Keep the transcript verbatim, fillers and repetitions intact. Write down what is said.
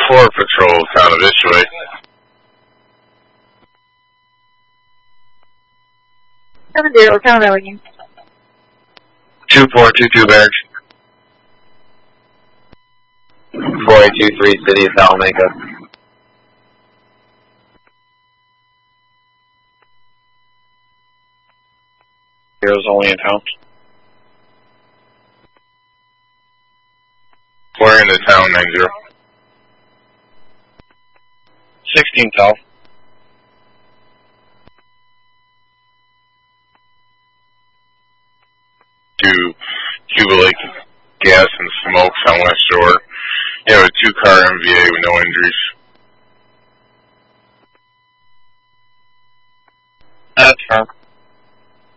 four patrol, town of Ishway. seven zero, town of Elegance. two four two two Barracks. four eight two three, City of Salamanca. Zero's only in town. We're in the town, nine zero. sixteen South. To Cuba Lake gas and smokes on West Shore. You have a two car M V A with no injuries.